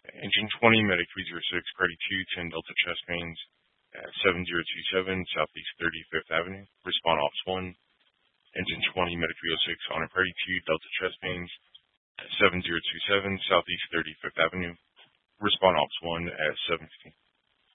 Engine 20, Medic 306, Party 2, 10 Delta chest pains at 7027 Southeast 35th Avenue. Respond Ops 1. Engine 20, Medic 306, on a Party 2, Delta chest pains at 7027 Southeast 35th Avenue. Respond Ops 1 at 7:15.